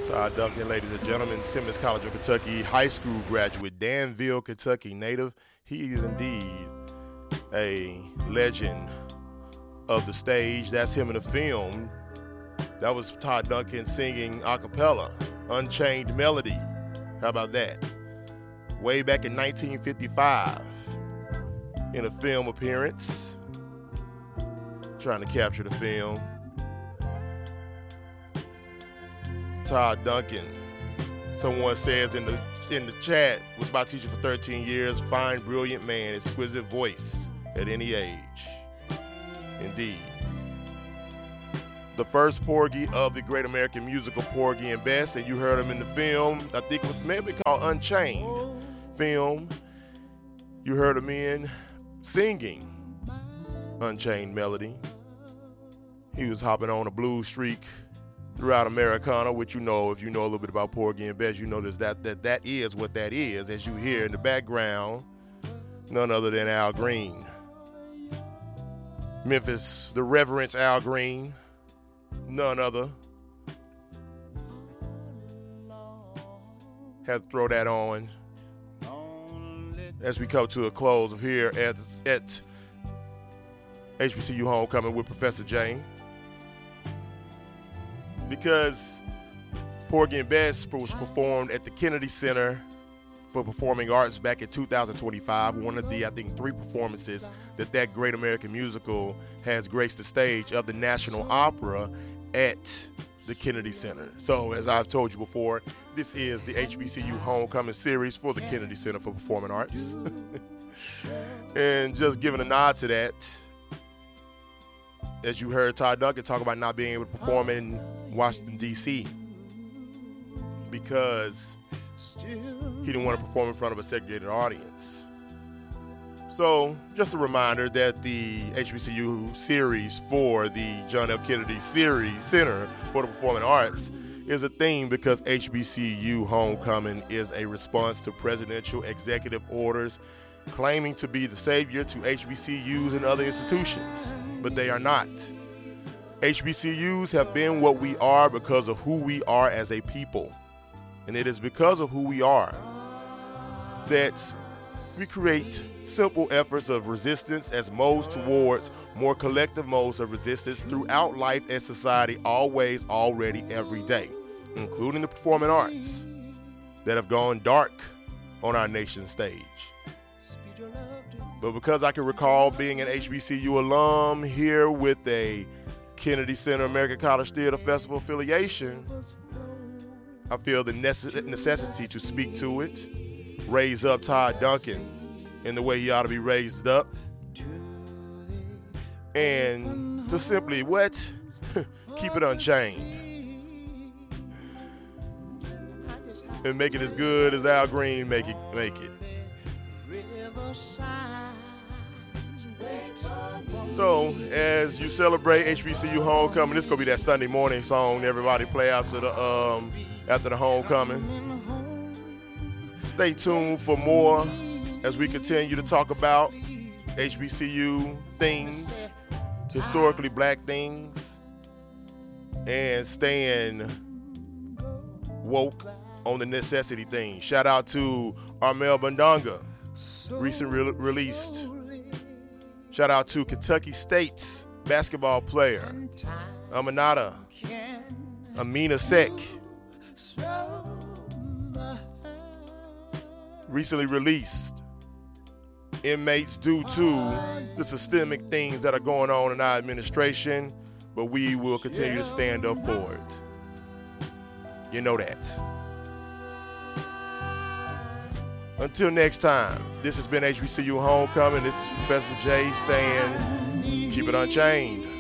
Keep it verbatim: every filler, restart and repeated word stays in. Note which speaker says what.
Speaker 1: Todd Duncan, ladies and gentlemen, Simmons College of Kentucky high school graduate, Danville, Kentucky native. He is indeed a legend of the stage. That's him in the film. That was Todd Duncan singing a cappella, Unchained Melody. How about that? Way back in nineteen fifty-five, in a film appearance, trying to capture the film. Todd Duncan, someone says in the in the chat, was my teacher for thirteen years, fine, brilliant man, exquisite voice at any age. Indeed. The first Porgy of the Great American Musical, Porgy and Bess, and you heard him in the film, I think it was maybe called Unchained film. You heard him in singing Unchained Melody. He was hopping on a blues streak throughout Americana, which you know, if you know a little bit about Porgy and Bess, you notice that that that is what that is, as you hear in the background, none other than Al Green. Memphis, the Reverend Al Green, none other. Had to throw that on as we come to a close of here at, at H B C U Homecoming with Professor Jane. Because Porgy and Bess was performed at the Kennedy Center for Performing Arts back in two thousand twenty-five, one of the, I think, three performances that that Great American Musical has graced the stage of the National Opera at the Kennedy Center. So, as I've told you before, this is the H B C U Homecoming series for the Kennedy Center for Performing Arts. And just giving a nod to that, as you heard Todd Duncan talk about not being able to perform in Washington, D C because he didn't want to perform in front of a segregated audience. So, just a reminder that the H B C U series for the John F. Kennedy Series Center for the Performing Arts is a theme because H B C U Homecoming is a response to presidential executive orders claiming to be the savior to H B C Us and other institutions, but they are not. H B C Us have been what we are because of who we are as a people. And it is because of who we are that we create simple efforts of resistance as modes towards more collective modes of resistance throughout life and society, always, already, every day, including the performing arts that have gone dark on our nation's stage. But because I can recall being an H B C U alum here with a Kennedy Center American College Theater Festival affiliation, I feel the necess- necessity to speak to it, raise up Todd Duncan in the way he ought to be raised up, and to simply, what? Keep it unchained. And make it as good as Al Green make it. Make it. So, as you celebrate H B C U Homecoming, this is going to be that Sunday morning song everybody play after the um, after the homecoming. Stay tuned for more as we continue to talk about H B C U things, historically black things, and staying woke on the necessity thing. Shout out to Armel Bandonga, recent re- released. Shout out to Kentucky State's basketball player, Aminata Amina Sek. Recently released. Inmates due to the systemic things that are going on in our administration, but we will continue to stand up for it. You know that. Until next time, this has been H B C U Homecoming. This is Professor J saying, keep it unchained.